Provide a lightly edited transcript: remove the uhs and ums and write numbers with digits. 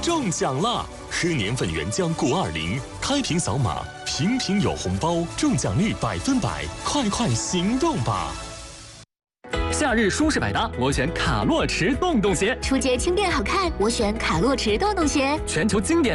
中奖了！喝年份原浆谷20，开瓶扫码，瓶瓶有红包，中奖率100%，快快行动吧！ 夏日舒适百搭，我选卡洛驰洞洞鞋； 初街轻便好看，我选卡洛驰洞洞鞋； 全球经典